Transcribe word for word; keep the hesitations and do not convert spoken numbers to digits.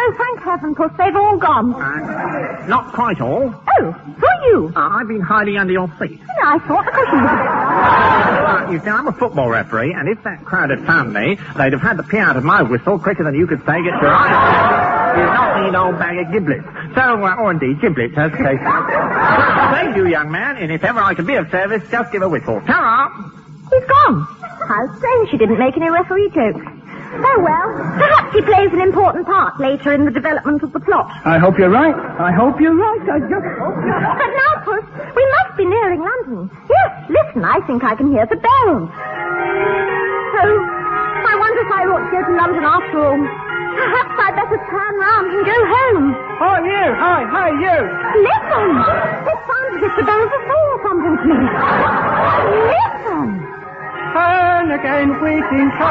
Oh, thank heaven, Puss, they've all gone. Uh, not quite all. Oh, who are you? Uh, I've been hiding under your seat. No, I thought the cushion was... Uh, you see, I'm a football referee, and if that crowd had found me, they'd have had the pee out of my whistle quicker than you could say it to right. You not need old bag of giblets. So, uh, or indeed, giblets, as case. Thank you, young man, and if ever I can be of service, just give a whistle. Ta-ra! He's gone. How strange she didn't make any referee jokes. Oh, well, perhaps he plays an important part later in the development of the plot. I hope you're right. I hope you're right. I just hope you're right. But now, Puss, we must be nearing London. Yes, listen, I think I can hear the bells. Oh, I wonder if I ought to go to London after all. Perhaps I'd better turn round and go home. Oh, you. Hi, hi, you. Listen! It sounds as if the bells are saying something to me. Listen! Turn again, waiting.